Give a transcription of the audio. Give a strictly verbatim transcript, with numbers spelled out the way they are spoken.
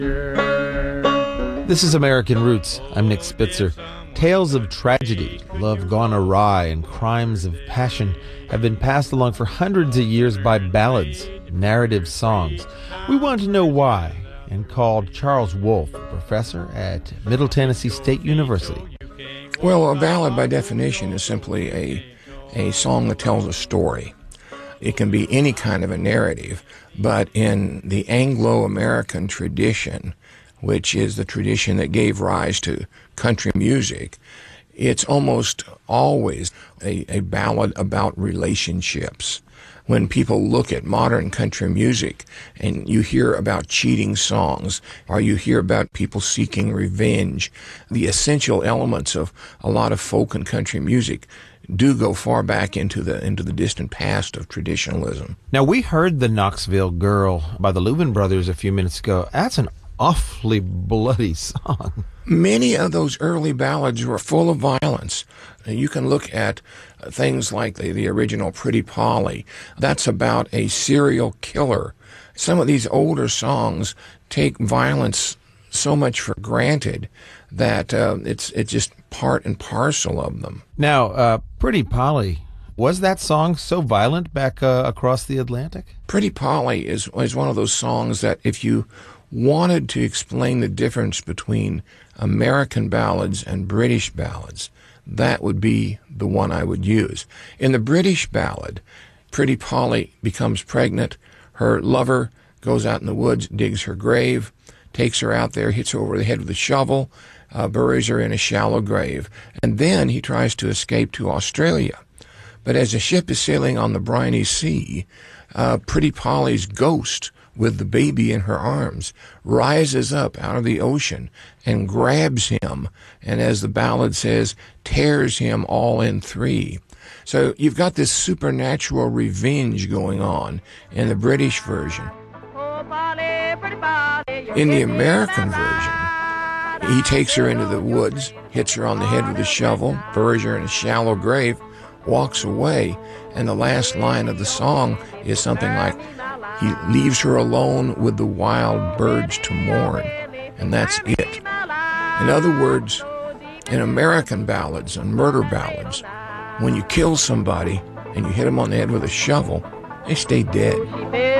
This is American Roots. I'm Nick Spitzer. Tales of tragedy, love gone awry, and crimes of passion have been passed along for hundreds of years by ballads, narrative songs. We want to know why, and called Charles Wolf, a professor at Middle Tennessee State University. Well, a ballad by definition is simply a, a song that tells a story. It can be any kind of a narrative, but in the Anglo-American tradition, which is the tradition that gave rise to country music, it's almost always a, a ballad about relationships. When people look at modern country music and you hear about cheating songs, or you hear about people seeking revenge, the essential elements of a lot of folk and country music do go far back into the into the distant past of traditionalism. Now, we heard the Knoxville Girl by the Louvin Brothers a few minutes ago. That's an awfully bloody song. Many of those early ballads were full of violence. You can look at things like the, the original Pretty Polly. That's about a serial killer. Some of these older songs take violence so much for granted that uh, it's it's just part and parcel of them. Now, uh, Pretty Polly, was that song so violent back uh, across the Atlantic? Pretty Polly is, is one of those songs that if you wanted to explain the difference between American ballads and British ballads, that would be the one I would use. In the British ballad, Pretty Polly becomes pregnant. Her lover goes out in the woods, digs her grave, takes her out there, hits her over the head with a shovel, uh, buries her in a shallow grave. And then he tries to escape to Australia. But as the ship is sailing on the briny sea, uh, Pretty Polly's ghost, with the baby in her arms, rises up out of the ocean and grabs him, and as the ballad says, tears him all in three. So you've got this supernatural revenge going on in the British version. In the American version, he takes her into the woods, hits her on the head with a shovel, buries her in a shallow grave, walks away, and the last line of the song is something like, he leaves her alone with the wild birds to mourn, and that's it. In other words, in American ballads and murder ballads, when you kill somebody and you hit them on the head with a shovel, they stay dead.